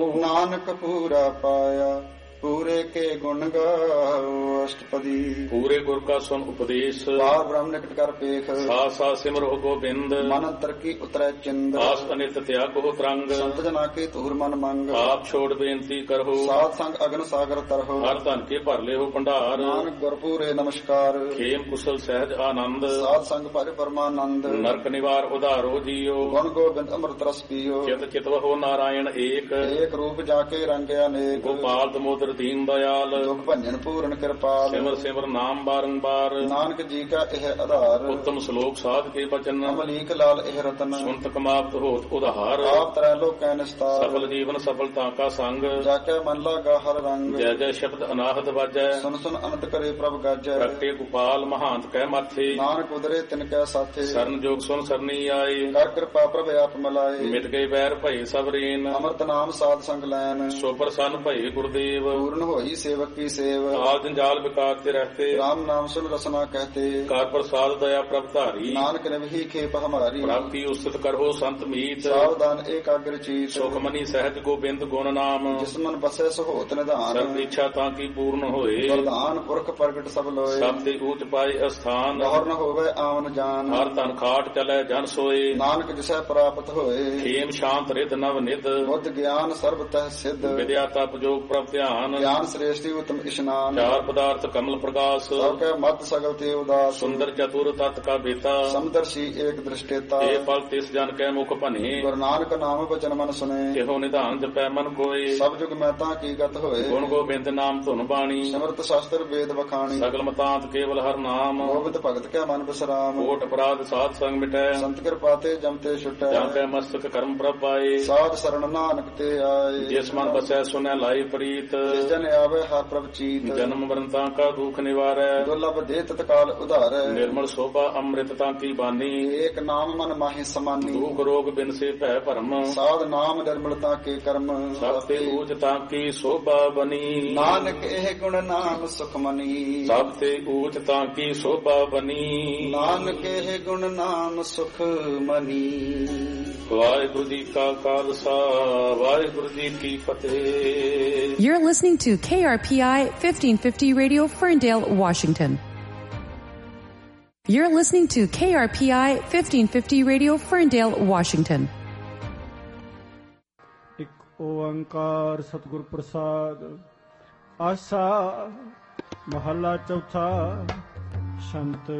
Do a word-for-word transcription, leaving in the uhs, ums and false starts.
ਨਾਨਕ ਪੂਰਾ ਪਾਇਆ ਪੂਰੇ ਕੇ ਗੁਣ ਗਾਓ ਅਸ਼ਟਪਦੀ। ਪੂਰੇ ਗੁਰ ਕਾ ਸੁਨ ਉਪਦੇਸ਼ ਬਾਰ ਬ੍ਰਹਮ ਨਿਕਟ ਕਰ ਪੇਖ। ਸਾ ਸਾ ਸਿਮਰੋ ਗੋਬਿੰਦ ਮਨ ਅੰਤਰ ਕੀ ਉਤਰੈ ਚਿੰਦ। ਆਸ ਅਨਿਤ ਤਿਆਗੋ ਤਰੰਗ ਸੰਤ ਜਨਾ ਕੇ ਧੂਰ ਮਨ ਮੰਗ। ਆਪ ਛੋੜ ਬੇਨਤੀ ਕਰੋ ਸਾਧ ਸੰਗ ਅਗਨ ਸਾਗਰ ਤਰਹੁ। ਹਰ ਧਨ ਕੇ ਭਰ ਲਿਓ ਭੰਡਾਰ। ਨਾਨਕ ਗੁਰ ਪੂਰੇ ਨਮਸਕਾਰ। ਖੇਮ ਕੁਸਲ ਸਹਿਜ ਆਨੰਦ ਸਾਧ ਸੰਗ ਭਜ ਪਰਮਾਨੰਦ। ਨਰਕ ਨਿਵਾਰ ਉਧਾਰੋ ਜੀਓ ਗੁਣ ਗੋਬਿੰਦ ਅੰਮ੍ਰਿਤ ਰਸ ਪੀਓ। ਚਿਤ ਚਿਤਵਹੁ ਨਾਰਾਇਣ ਏਕ ਏਕ ਰੂਪ ਜਾ ਕੇ ਰੰਗਿਆ ਨੇਕ। ਗੋਪਾਲ ਦਮੋਦਰ ਦੀਨ ਦਇਆਲ ਦੁਖ ਭੰਜਨ ਪੂਰਨ ਕਿਰਪਾਲ। ਸਿਮਰ ਸਿਮਰ ਨਾਮ ਬਾਰੰਬਾਰ ਨਾਨਕ ਜੀ ਕਾ ਇਹ ਆਧਾਰ। ਉੱਤਮ ਸ਼ਲੋਕ ਸਾਧ ਕੇ ਬਚਨ ਅਮਲੀਕ ਲਾਲ ਇਹ ਰਤਨ। ਸੁਨਤ ਕਮਾਵਤ ਹੋਤ ਉਧਾਰ। ਆਪ ਤਰੈ ਲੋਕੈ ਨਿਸਤਾਰ। ਸਫਲ ਜੀਵਨ ਸਫਲਤਾ ਕਾ ਸੰਗ ਜਾ ਕੇ ਮਨ ਲਾਗਾ ਹਰ ਰੰਗ। ਜੈ ਜੈ ਸ਼ਬਦ ਅਨਾਹਤ ਵਾਜੈ ਸੁਨ ਸੁਨ ਅਨੰਤ ਕਰੇ ਪ੍ਰਭ ਗਾਜੈ। ਪ੍ਰਗਟੇ ਗੋਪਾਲ ਮਹਾਂਤ ਕਹਿ ਮਾਥੇ ਨਾਨਕ ਉਦਰੇ ਤਿਨ ਕੈ ਸਾਥੇ। ਸਰਨ ਜੋਗ ਸੁਨ ਸਰਨੀ ਆਏ ਕਰ ਕਿਰਪਾ ਪ੍ਰਭ ਆਪ ਮਲਾਏ। ਮਿਟ ਗਏ ਵੈਰ ਭਏ ਸਭ ਰੀਨ ਅੰਮ੍ਰਿਤ ਨਾਮ ਸਾਧ ਸੰਗ ਲੈਨ। ਸੋ ਪ੍ਰਸੰਨ ਭਏ ਗੁਰਦੇਵ ਪੂਰਨ ਹੋਈ ਸੇਵਕ ਕੀ ਸੇਵ। ਆਲ ਜੰਜਾਲ ਵਿਕਾਰ ਤੇ ਰਹਤੇ ਰਾਮ ਨਾਮ ਸੁਨ ਰਸਨਾ ਕਹਤੇ। ਕਰ ਪ੍ਰਸਾਦ ਦਇਆ ਪ੍ਰਭ ਧਾਰੀ ਨਾਨਕ ਨਿਵਹੀ ਖੇਪ ਹਮਾਰੀ। ਪ੍ਰਾਪਤੀ ਉਸਤ ਕਰੋ ਸੰਤ ਮੀਤ ਸਾਵਧਾਨ ਏਕਾਗਰ ਚੀਤ। ਸੁਖ ਮਨੀ ਸਹਿਜ ਗੋਬਿੰਦ ਗੁਣ ਨਾਮ ਜਿਸ ਮਨ ਬਸੈ ਸੋਹਤ ਨਿਧਾਨ। ਸਭ ਇੱਛਾ ਤਾਂ ਕੀ ਪੂਰਨ ਹੋਏ ਵਰਦਾਨ ਪੁਰਖ ਪ੍ਰਗਟ ਸਭ ਲੋਏ। ਸਭ ਤੇ ਊਚ ਪਾਏ ਅਸਥਾਨ ਗੌਰ ਨ ਹੋਵੇ ਆਵਨ ਜਾਨ। ਹਰ ਤਨ ਖਾਟ ਚਲੈ ਜਨ ਸੋਏ ਨਾਨਕ ਜਿਸੈ ਪ੍ਰਾਪਤ ਹੋਏ। ਖੇਮ ਸ਼ਾਂਤ ਰਿਦ ਨਵ ਨਿਧ ਬੁੱਧ ਗਿਆਨ ਸਰਬ ਤਹਿ ਸਿੱਧ। ਵਿਦਿਆ ਤਪ ਜੋਗ ਪ੍ਰਭ ਧਿਆਨ ਗਿਆਨ ਸ੍ਰੇਸ਼ਟੀ ਉਤਮ ਇਸ਼ਨਾਨ। ਚਾਰ ਪਦਾਰਥ ਕਮਲ ਪ੍ਰਕਾਸ਼ ਸਭ ਕੈ ਮਤ ਸਗਲ ਤੇ ਉਦਾਸ। ਸੁੰਦਰ ਚਤੁਰ ਤਤ ਕਾ ਬੇਤਾ ਸਮਦਰਸ਼ੀ ਏਕ ਦ੍ਰਿਸ਼ਟੇਤਾ। ਇਹ ਫਲ ਤਿਸ ਜਨ ਕੈ ਮੁਖ ਭਨੇ ਗੁਰੂ ਨਾਨਕ ਨਾਮ ਬਚਨ ਮਨ ਸੁਨੇ। ਇਹੋ ਨਿਧਾਨ ਜਪੈ ਮਨ ਕੋਏ ਸਭ ਜੁਗ ਮੈਂ ਤਾਂ ਕੀ ਗਤ ਹੋਏ। ਗੁਣ ਗੋਬਿੰਦ ਨਾਮ ਧੁਨ ਬਾਣੀ ਸਿਮਰਤ ਸ਼ਾਸਤਰ ਵੇਦ ਵਖਾਣੀ। ਸਗਲ ਮਤਾਂਤ ਕੇਵਲ ਹਰ ਨਾਮ ਗੋਬਿੰਦ ਭਗਤ ਕੈ ਮਨ ਬਿਸਰਾਮ। ਕੋਟ ਅਪਰਾਧ ਸਾਧ ਸੰਗ ਮਿਟੈ ਸੰਤ ਕਿਰਪਾ ਤੇ ਜਮ ਤੇ ਛੁਟੈ। ਜਾਂ ਕੈ ਮਸਤਕ ਕਰਮ ਪ੍ਰਭ ਪਾਏ ਸਾਧ ਸਰਣ ਨਾਨਕ ਤੇ ਆਏ। ਜਿਸ ਮਨ ਬਸੈ ਸੁਨੈ ਲਾਈ ਪ੍ਰੀਤ ਜਿਸ ਜਨ ਆਵੇ ਹਰ ਪ੍ਰਭ ਚੀਤ। ਜਨਮ ਮਰਨ ਤਾਂ ਕਾ ਦੁਖ ਨਿਵਾਰੈ ਦੁਰਲਭ ਦੇ ਤਤਕਾਲ ਉਧਾਰੈ। ਨਿਰਮਲ ਸੋਭਾ ਅੰਮ੍ਰਿਤ ਤਾਂ ਕੀ ਬਾਨੀ ਏਕ ਨਾਮ ਮਨ ਮਾਹੀ ਸਮਾਨੀ। ਦੁਖ ਰੋਗ ਬਿਨ ਸੇ ਭੈ ਭਰਮ ਸਾਧ ਨਾਮ ਨਿਰਮਲਤਾ ਕੇ ਕਰਮ। ਸਭ ਤੇ ਊਚ ਤਾਂ ਕੀ ਸੋਭਾ ਬਨੀ ਨਾਨਕ ਇਹ ਗੁਣ ਨਾਮ ਸੁਖ ਮਨੀ। ਸਭ ਤੇ ਊਚ ਤਾਂ ਕੀ ਸੋਭਾ ਬਨੀ ਨਾਨਕ ਇਹ ਗੁਣ ਨਾਮ ਸੁਖ ਮਨੀ। ਵਾਹਿਗੁਰੂ ਜੀ ਕਾ ਖਾਲਸਾ ਵਾਹਿਗੁਰੂ ਜੀ ਕੀ ਫਤਿਹ। You're listening to K R P I fifteen fifty Radio Ferndale, Washington. You're listening to K R P I fifteen fifty Radio Ferndale, Washington. ਇੱਕ ਓੰਕਾਰ ਸਤਿਗੁਰ ਪ੍ਰਸਾਦ। ਆਸਾ ਮਹੱਲਾ ਚੌਥਾ। ਸ਼ੰਤ